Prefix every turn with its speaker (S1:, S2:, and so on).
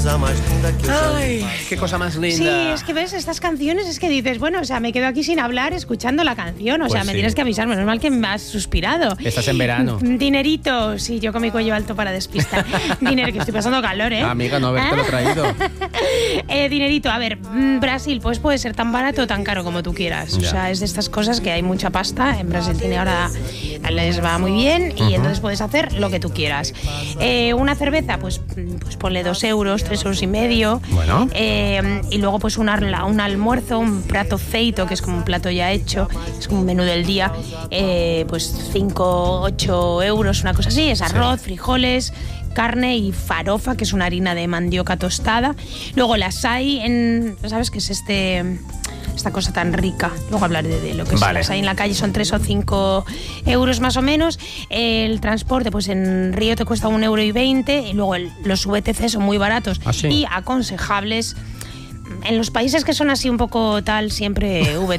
S1: Ay, qué cosa más linda.
S2: Sí, es que ves estas canciones, es que dices, bueno, o sea, me quedo aquí sin hablar escuchando la canción, o sea, me tienes que avisar, menos mal que me has suspirado.
S1: Estás en verano.
S2: Dinerito, sí, yo con mi cuello alto para despistar. Dinero, que estoy pasando calor, ¿eh?
S1: Amiga, no habértelo traído.
S2: Dinerito, a ver, Brasil, pues puede ser tan barato o tan caro como tú quieras. O sea, es de estas cosas que hay mucha pasta. En Brasil tiene ahora, les va muy bien y entonces puedes hacer lo que tú quieras. Una cerveza, pues ponle 2 euros, 3 euros y medio.
S1: Bueno.
S2: Y luego pues un almuerzo, un plato feito, que es como un plato ya hecho, es como un menú del día, pues 5, 8 euros, una cosa así. Es arroz, frijoles, carne y farofa, que es una harina de mandioca tostada. Luego las hay ¿sabes qué es esta cosa tan rica? Luego hablaré de lo que es las hay en la calle, son 3 o 5 euros más o menos. El transporte, pues en Río te cuesta 1,20 €, y luego los VTC son muy baratos y aconsejables. En los países que son así un poco tal, siempre